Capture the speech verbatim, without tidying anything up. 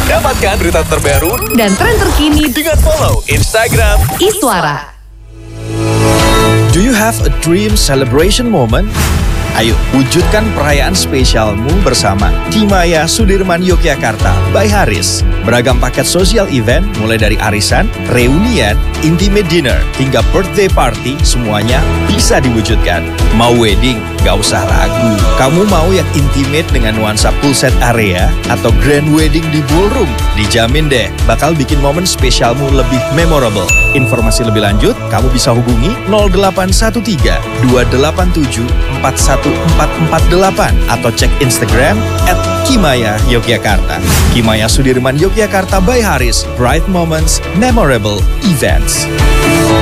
Dapatkan berita terbaru dan tren terkini dengan follow Instagram Iswara. Do you have a dream celebration moment? Ayo, wujudkan perayaan spesialmu bersama Kimaya Sudirman Yogyakarta by Haris. Beragam paket sosial event mulai dari arisan, reunian, intimate dinner, hingga birthday party, semuanya bisa diwujudkan. Mau wedding? Gak usah ragu. Kamu mau yang intimate dengan nuansa full set area atau grand wedding di ballroom? Dijamin deh, bakal bikin momen spesialmu lebih memorable. Informasi lebih lanjut, kamu bisa hubungi nol delapan satu tiga dua delapan tujuh empat satu empat empat delapan atau cek Instagram at Kimaya Yogyakarta. Kimaya Sudirman Yogyakarta by Haris, Bright Moments, Memorable Events.